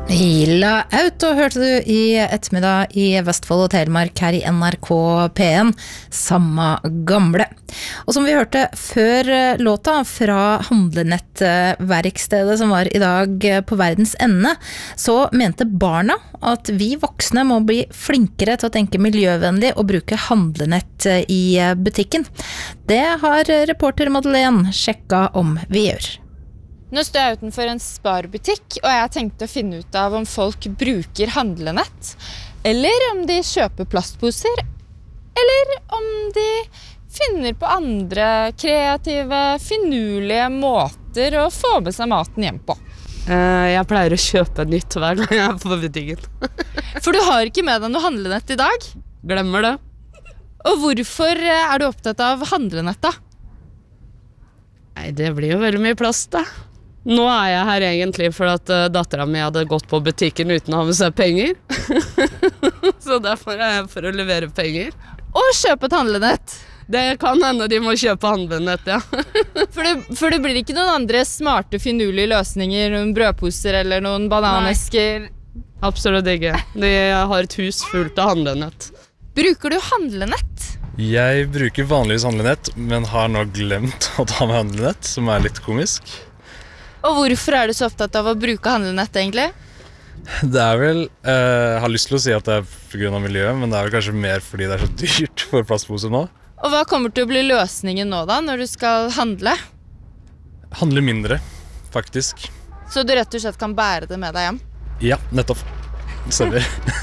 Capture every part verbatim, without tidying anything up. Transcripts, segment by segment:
Hila Auto hørte du i ettermiddag i Vestfold og Telemark her i N R K P en, samme gamle. Og som vi hørte før låta fra handlenettverkstedet som var i dag på verdens ende, så mente barna at vi voksne må bli flinkere til å tenke miljøvennlig og bruke handlenett i butikken. Det har reporter Madeleine sjekket om vi gjør. Nå står jeg utenfor en Spar-butikk, og jeg tenkte å finne ut av om folk bruker handlenett, eller om de kjøper plastposer, eller om de finner på andre kreative, finurlige måter å få med seg maten hjem på. Jeg pleier å kjøpe nytt hver gang jeg er på butikken. For du har ikke med deg noe handlenett i dag? Glemmer det. Og hvorfor er du opptatt av handlenett da? Nei, det blir jo veldig mye plass da. Nå er jeg her egentlig for at uh, datteren min hadde gått på butikken uten å ha med seg penger. Så derfor er jeg for å levere penger. Og kjøpe et handlenett. Det kan hende de må kjøpe handlenett, ja. for, det, for det blir ikke noen andre smarte, finurlige løsninger, noen brødposer eller noen bananesker? Nei, absolutt ikke. De har et hus fullt av handlenett. Bruker du handlenett? Jeg bruker vanligvis handlenett, men har nå glemt å ta med handlenett, som er litt komisk. Og hvorfor er du så opptatt av å bruke handlenett egentlig? Det er vel, eh, jeg har lyst til å si at det er på grunn av miljøet, men det er vel kanskje mer fordi det er så dyrt for plastpose nå. Og hva kommer til å bli løsningen nå da, når du skal handle? Handle mindre, faktisk. Så du rett og slett kan bære det med deg hjem? Ja, nettopp. Stemmer.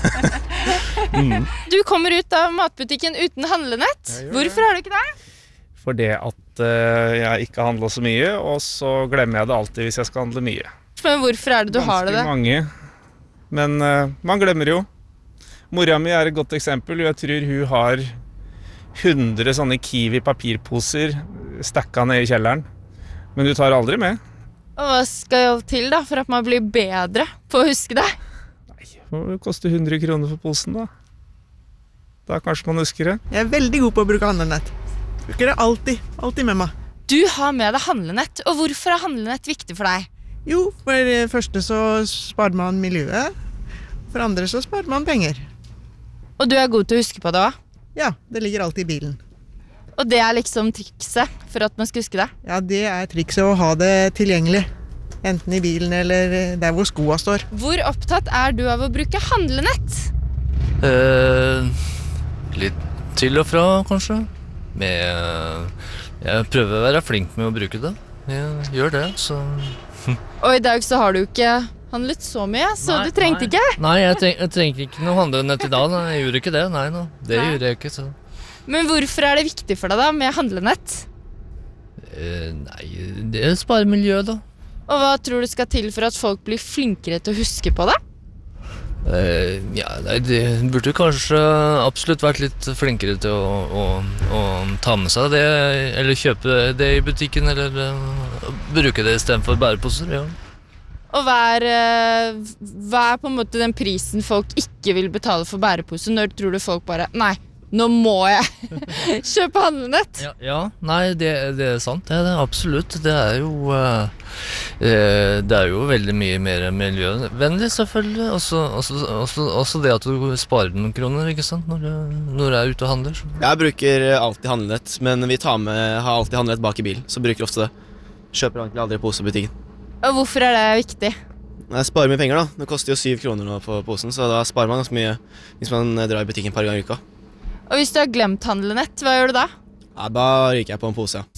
mm. Du kommer ut av matbutikken uten handlenett. Hvorfor har du ikke det? Fordi at uh, jeg ikke handler så mye, og så glemmer jeg det alltid hvis jeg skal handle mye. Men hvorfor er det du Ganske har det det? mange, men uh, man glemmer jo. Mora mi er et godt eksempel, jeg tror hun har hundre sånne Kiwi papirposer stakket ned i kjelleren, men du tar aldri med. Og hva skal til da, for at man blir bedre på å huske det? Nei, det koster hundre kroner for posen da. Da kanskje man husker det. Jeg er veldig god på å bruke handlenett. Bruker det alltid, alltid med meg. Du har med deg handlenett, og hvorfor er handlenett viktig for deg? Jo, for det første så sparer man miljøet, for det andre så sparer man penger. Og du er god til å huske på det også? Ja, det ligger alltid i bilen. Og det er liksom trikset for at man skal huske det? Ja, det er trikset å ha det tilgjengelig, enten i bilen eller der hvor skoene står. Hvor opptatt er du av å bruke handlenett? Eh, litt til og fra, kanskje. Med, jeg prøver å være flink med å bruke det. Jeg gjør det, så... Og i dag så har du ikke handlet så mye, så nei, du trengte nei. ikke? Nei, jeg, treng, jeg trenger ikke noe handlenett i dag. Jeg gjorde ikke det, nei, no. det nei. gjorde jeg ikke. Så. Men hvorfor er det viktig for deg da, med handlenett? Eh, nei, det sparer miljøet da. Og hva tror du skal til for at folk blir flinkere til å huske på det? Uh, ja, nei, det burde kanskje absolutt vært litt flinkere til å, å, å ta med seg det, eller kjøpe det i butikken, eller uh, bruke det i stedet for bæreposer, ja. Og hva er, uh, hva er på en måte den prisen folk ikke vil betale for bæreposer? Når tror du folk bare, nei, nå må jeg kjøpe handlenett? Ja, ja nei, det, det er sant, det er det, absolutt. Det er jo... Uh, Det er jo veldig mye mer miljøvennlig selvfølgelig, også, også, også, også det at du sparer noen kroner, ikke sant, når du, når du er ute og handler. Så. Jeg bruker alltid handlenett, men vi tar med, har alltid handlenett bak i bilen, så bruker ofte det. Kjøper egentlig aldri pose i butikken. Og hvorfor er det viktig? Jeg sparer mye penger da, det koster jo syv kroner nå på posen, så da sparer man ganske mye hvis man drar i butikken et par ganger i uka. Og hvis du har glemt handlenett, hva gjør du da? Ja, da ryker jeg på en pose, ja.